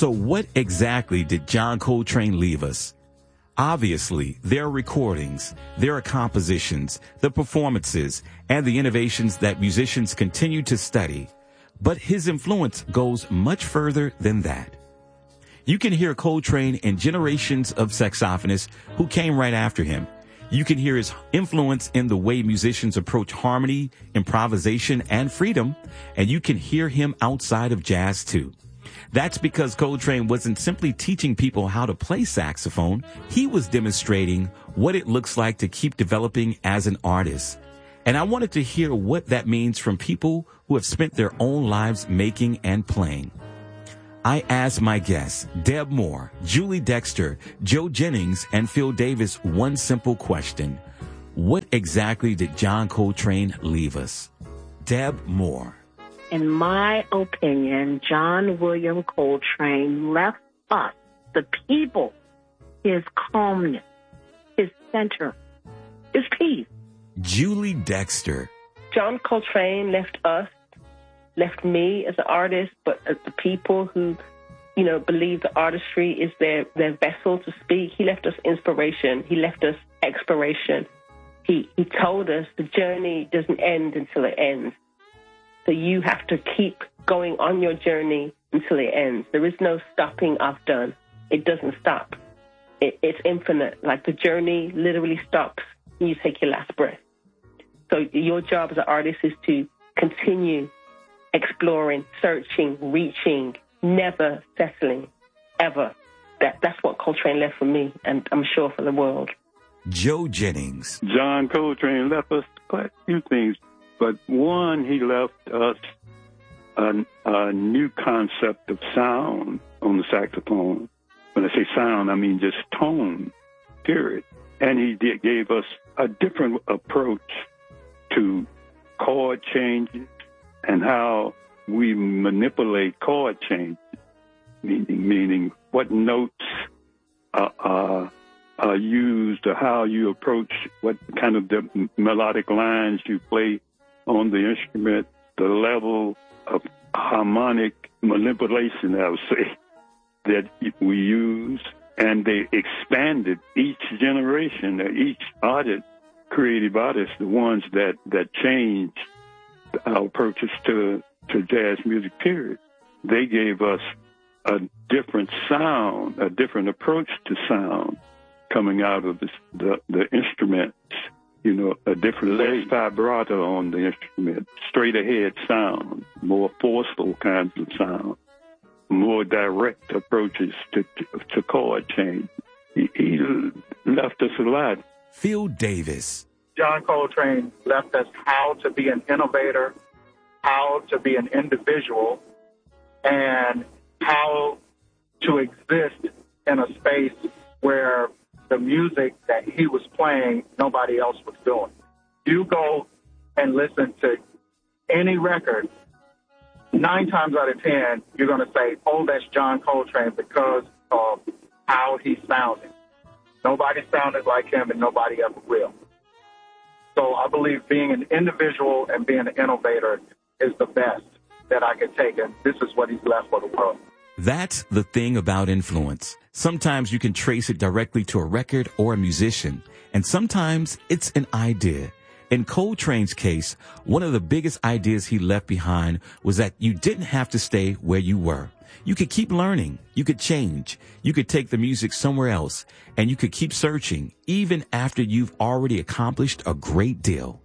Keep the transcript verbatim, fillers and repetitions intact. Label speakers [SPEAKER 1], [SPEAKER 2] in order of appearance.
[SPEAKER 1] So what exactly did John Coltrane leave us? Obviously, there are recordings, there are compositions, the performances, and the innovations that musicians continue to study. But his influence goes much further than that. You can hear Coltrane in generations of saxophonists who came right after him. You can hear his influence in the way musicians approach harmony, improvisation, and freedom, and you can hear him outside of jazz too. That's because Coltrane wasn't simply teaching people how to play saxophone. He was demonstrating what it looks like to keep developing as an artist. And I wanted to hear what that means from people who have spent their own lives making and playing. I asked my guests, Deb Moore, Julie Dexter, Joe Jennings, and Phil Davis, one simple question. What exactly did John Coltrane leave us? Deb Moore.
[SPEAKER 2] In my opinion, John William Coltrane left us, the people, his calmness, his center, his peace.
[SPEAKER 1] Julie Dexter.
[SPEAKER 3] John Coltrane left us, left me as an artist, but as the people who, you know, believe the artistry is their, their vessel to speak. He left us inspiration. He left us exploration. He, he told us the journey doesn't end until it ends. So you have to keep going on your journey until it ends. There is no stopping I've done. It doesn't stop. It, it's infinite. Like the journey literally stops when you take your last breath. So your job as an artist is to continue exploring, searching, reaching, never settling, ever. That, that's what Coltrane left for me, and I'm sure for the world.
[SPEAKER 1] Joe Jennings.
[SPEAKER 4] John Coltrane left us quite a few things. But one, he left us a, a new concept of sound on the saxophone. When I say sound, I mean just tone, period. And he did, gave us a different approach to chord changes and how we manipulate chord changes, meaning, meaning what notes are, are, are used or how you approach what kind of the melodic lines you play on the instrument, the level of harmonic manipulation, I would say, that we use. And they expanded each generation, each artist, creative artist, the ones that, that changed our approaches to, to jazz music, period. They gave us a different sound, a different approach to sound coming out of this, the, the instruments. You know, a different less vibrato on the instrument, straight ahead sound, more forceful kinds of sound, more direct approaches to to, to chord change. He, he left us a lot.
[SPEAKER 1] Phil Davis.
[SPEAKER 5] John Coltrane left us how to be an innovator, how to be an individual, and how to exist in a space where the music that he was playing, nobody else was doing. You go and listen to any record, nine times out of ten, you're going to say, oh, that's John Coltrane because of how he sounded. Nobody sounded like him and nobody ever will. So I believe being an individual and being an innovator is the best that I could take, and this is what he's left for the world.
[SPEAKER 1] That's the thing about influence. Sometimes you can trace it directly to a record or a musician, and sometimes it's an idea. In Coltrane's case, one of the biggest ideas he left behind was that you didn't have to stay where you were. You could keep learning, you could change, you could take the music somewhere else, and you could keep searching even after you've already accomplished a great deal.